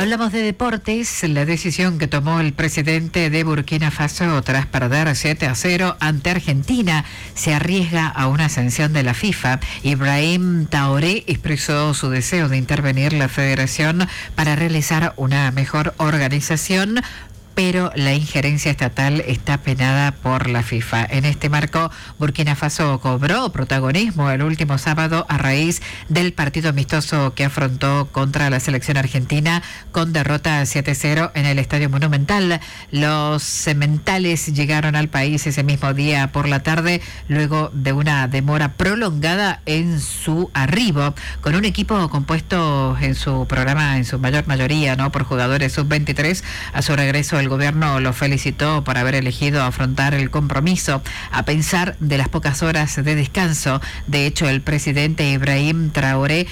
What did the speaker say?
Hablamos de deportes. La decisión que tomó el presidente de Burkina Faso tras perder 7-0 ante Argentina se arriesga a una sanción de la FIFA. Ibrahim Traoré expresó su deseo de intervenir la federación para realizar una mejor organización, pero la injerencia estatal está penada por la FIFA. En este marco, Burkina Faso cobró protagonismo el último sábado a raíz del partido amistoso que afrontó contra la selección argentina con derrota 7-0 en el Estadio Monumental. Los sementales llegaron al país ese mismo día por la tarde, luego de una demora prolongada en su arribo, con un equipo compuesto en su programa, en su mayor mayoría, por jugadores sub-23. A su regreso, el gobierno lo felicitó por haber elegido afrontar el compromiso a pesar de las pocas horas de descanso. De hecho, el presidente Ibrahim Traoré